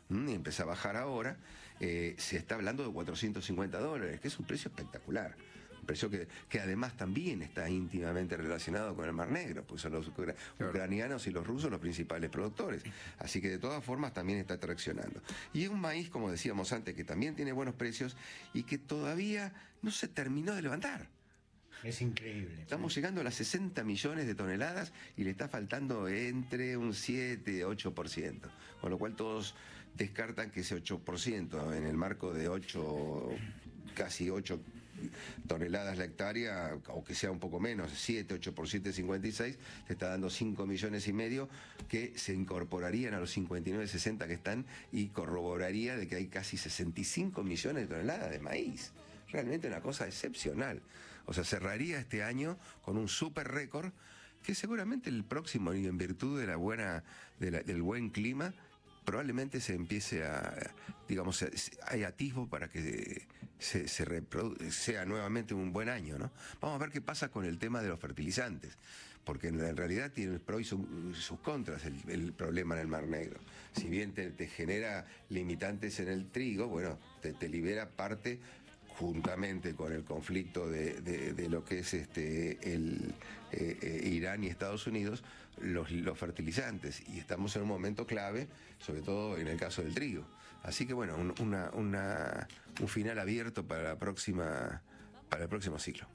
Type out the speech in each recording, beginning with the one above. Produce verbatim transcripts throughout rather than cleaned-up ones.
y empieza a bajar ahora, eh, se está hablando de cuatrocientos cincuenta dólares, que es un precio espectacular. Un precio que, que además también está íntimamente relacionado con el Mar Negro, pues son los ucra- Claro. ucranianos y los rusos los principales productores. Así que de todas formas también está traccionando. Y es un maíz, como decíamos antes, que también tiene buenos precios y que todavía no se terminó de levantar. Es increíble. Estamos llegando a las sesenta millones de toneladas y le está faltando entre un siete y ocho por ciento. Con lo cual todos descartan que ese ocho por ciento en el marco de ocho, casi ocho toneladas la hectárea, o que sea un poco menos, siete, ocho por siete, cincuenta y seis, te está dando cinco millones y medio que se incorporarían a los cincuenta y nueve, sesenta que están y corroboraría de que hay casi sesenta y cinco millones de toneladas de maíz. Realmente una cosa excepcional. O sea, cerraría este año con un super récord que seguramente el próximo, y en virtud de la buena, de la- del buen clima, probablemente se empiece a, digamos, se- hay atisbo para que se, se reprodu- sea nuevamente un buen año, ¿no? Vamos a ver qué pasa con el tema de los fertilizantes, porque en, en realidad tiene pros y su- sus contras el, el problema en el Mar Negro. Si bien te, te genera limitantes en el trigo, bueno, te, te libera parte juntamente con el conflicto de, de- de lo que es este el eh, eh, Irán y Estados Unidos, los, los fertilizantes, y estamos en un momento clave, sobre todo en el caso del trigo. Así que bueno, un, una, una- un final abierto para la próxima, para el próximo ciclo.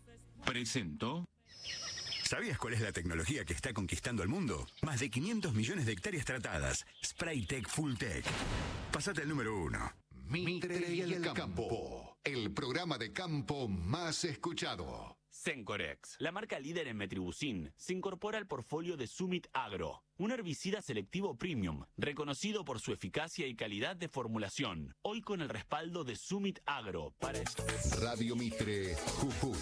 Presento. ¿Sabías cuál es la tecnología que está conquistando el mundo? Más de quinientos millones de hectáreas tratadas. Spraytec Fulltech. Pasate al número uno. Mitre y el campo, el programa de campo más escuchado. Sencorex, la marca líder en metribuzin, se incorpora al portfolio de Summit Agro, un herbicida selectivo premium, reconocido por su eficacia y calidad de formulación, hoy con el respaldo de Summit Agro para... Radio Mitre, Jujuy.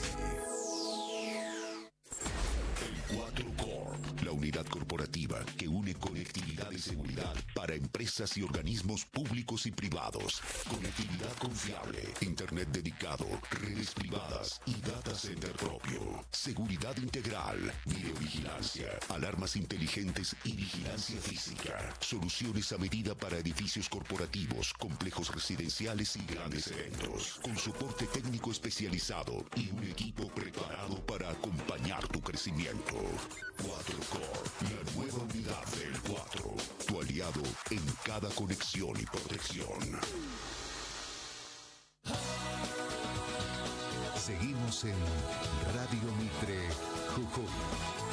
cuatro Corp, la unidad corporativa que une conectividad y seguridad para empresas y organismos públicos y privados. Conectividad confiable, internet dedicado, redes privadas y data center propio. Seguridad integral, videovigilancia, alarmas inteligentes y vigilancia física. Soluciones a medida para edificios corporativos, complejos residenciales y grandes eventos. Con soporte técnico especializado y un equipo preparado para acompañar tu crecimiento. cuatro Corp, la nueva unidad del cuatro. Tu aliado en cada conexión y protección. Seguimos en Radio Mitre, Jujuy.